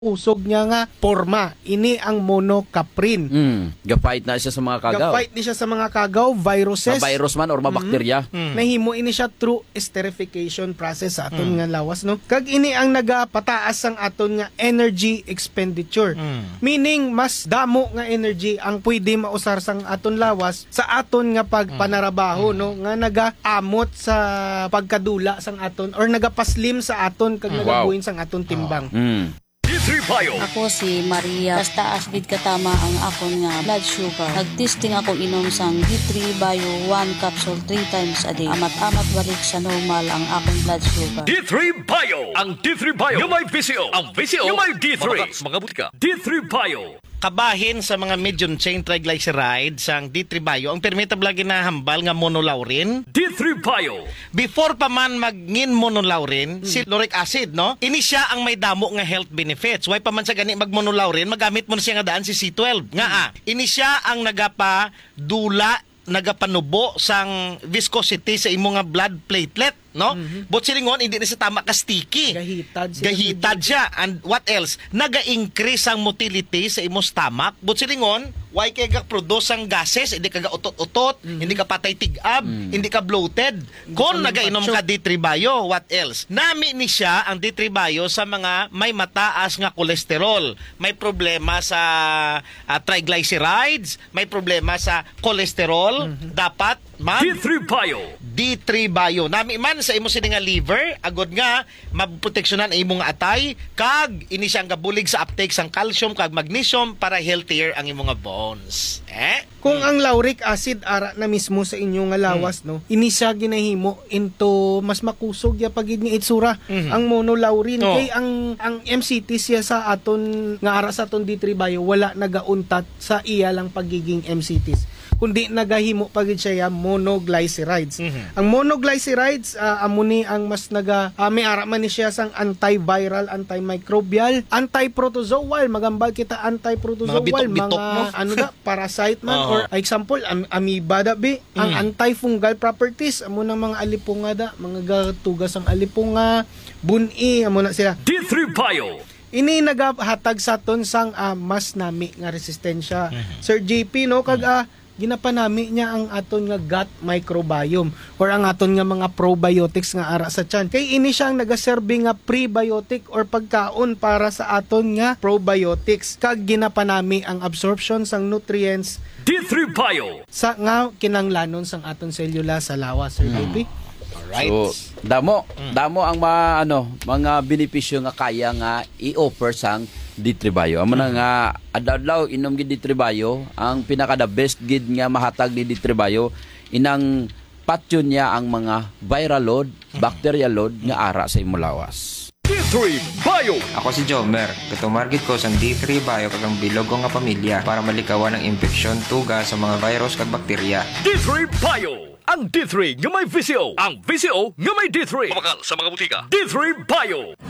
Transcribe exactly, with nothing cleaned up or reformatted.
usog niya nga porma. Ini ang monocaprin. Mm. Ga-fight na siya sa mga kagaw. Ga-fight ni siya sa mga kagaw, viruses. Sa virus man or mabakterya. Mm-hmm. Nahimo ini siya through esterification process sa aton mm. nga lawas, no? Kag ini ang nagapataas ang aton nga energy expenditure. Mm. Meaning mas damo nga energy ang pwede mausar sang aton lawas sa aton nga pagpanarabaho, mm. no? Nga nagaamot sa pagkadula sang aton or nagapaslim sa aton kag mm. nagabuhin sang aton timbang. Oh. Mm. Ako si Maria. Basta asbid katama ang akon nga blood sugar. Nagtesting ako inom sang D three Bio one capsule three times a day. Amat-amat balik sa normal ang akong blood sugar. D three Bio. Ang D three Bio yung may V C O. Ang V C O yung may D three. Mga butika. D three Bio. Kabahin sa mga medium chain triglycerides ang D three Bio ang permittable ginahambal nga monolaurin. D three Bio. Before pa man magngin monolaurin, hmm. si lauric acid, no? Ini siya ang may damo nga health benefits. Why pa man sa gani mag monolaurin, magamit mo na siya nga daan si C twelve. Nga ah, ini siya ang nagapa dula nagapanubo sang viscosity sa imo nga blood platelet, no? Mm-hmm. But silingon hindi na siya tama ka sticky. Gahitad siya. Gahitad siya. And what else? Naga-increase ang motility sa imo stomach. But silingon, why kay ga-produce ang gases, hindi ka ga-utot-utot, mm-hmm. hindi ka patay tig-ab, mm-hmm. hindi ka bloated. Kung naga-inom ka D three Bio, what else? Nami ni siya ang D three Bio sa mga may mataas nga kolesterol, may problema sa uh, triglycerides, may problema sa kolesterol, mm-hmm. dapat man D three Bio. D three Bio. Nami man sa imo sini nga liver, agod nga maproteksyonan ang imong atay, kag ini siyang gabulig sa uptake sang calcium kag magnesium para healthier ang imong bones. Eh? Kung ang lauric acid ara na mismo sa inyong nga lawas, hmm. no, ini siya ginahimo into mas makusog ya pagid nga itsura hmm. ang monolaurin. Oh. Kay ang ang M C T siya sa aton nga ara sa aton D three Bio wala nagauntat sa iya lang pagiging M C Ts, kundi nagahimo pagid siya monoglycerides. Mm-hmm. Ang monoglycerides uh, amo ni ang mas naga uh, may ara man ni siya sang antiviral, antimicrobial, antiprotozoal, magambal kita antiprotozoal, mga, bitok-bitok, mga no? ano da parasite man uh-huh. or example am- amoeba da bi. Mm. Ang antifungal properties amo ng mga alipunga da, mga gatugas ang alipunga, buni amo na sila. D three Bio. Ini nagahatag sa aton sang uh, mas nami nga resistensya. Mm-hmm. Sir J P, no, kag uh, ginapanami niya ang aton nga gut microbiome or ang aton nga mga probiotics nga ara sa tiyan. Kay ini siyang nagaserbe nga prebiotic or pagkaon para sa aton nga probiotics, kag ginapanami ang absorption sang nutrients D three Bio sa nga kinanglanon sang aton selula sa lawas, Sir J P. Hmm. Alright. So, damo, mm. damo ang mga ano, mga benepisyo nga kaya nga i-offer sang D three Bio. Amo na nga adlaw inom gid D three Bio, ang pinaka the best gid nga mahatag ni D three Bio inang patyon niya ang mga viral load, bacterial load nga ara sa imong lawas. D three Bio. Ako si Jomer. Katumargit ko sang D three Bio kag ang bilog ko nga pamilya para malikawan ang infeksyon tuga sa mga virus kag bakterya. D three Bio. Ang D three nga may V C O. Ang V C O nga may D three. Pamakal sa mga butika. D three Bio.